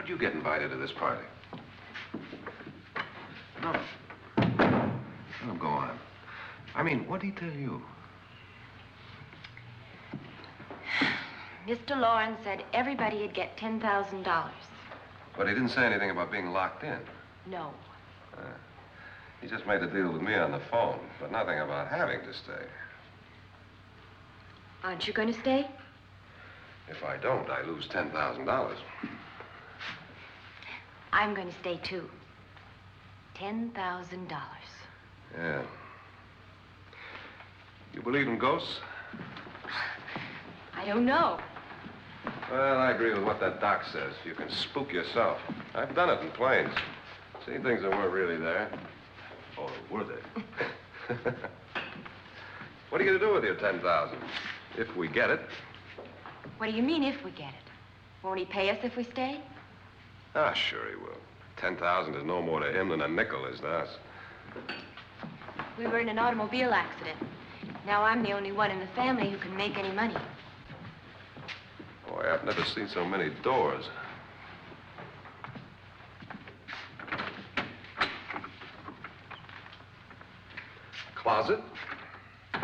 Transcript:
How'd you get invited to this party? No. No, go on. I mean, what'd he tell you? Mr. Lawrence said everybody'd get $10,000. But he didn't say anything about being locked in. No. He just made a deal with me on the phone, but nothing about having to stay. Aren't you going to stay? If I don't, I lose $10,000. I'm going to stay, too. $10,000. Yeah. You believe in ghosts? I don't know. Well, I agree with what that doc says. You can spook yourself. I've done it in planes. Seen things that weren't really there. Or were they? What are you going to do with your $10,000? If we get it. What do you mean, if we get it? Won't he pay us if we stay? Ah, sure he will. 10,000 is no more to him than a nickel is to us. We were in an automobile accident. Now I'm the only one in the family who can make any money. Boy, I've never seen so many doors. Closet?